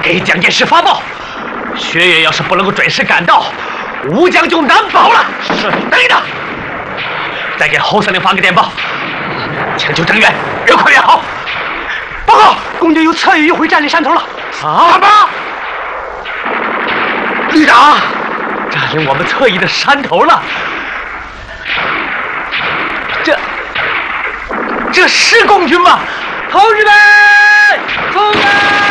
给蒋介石发报，薛岳要是不能够准时赶到，吴江就难保了。是，等着。再给侯司令发个电报，请求增援，越快越好。报告，共军又侧翼迂回占领山头了。啊？什么？旅长，占领我们侧翼的山头了。这是共军吗？同志们，冲啊！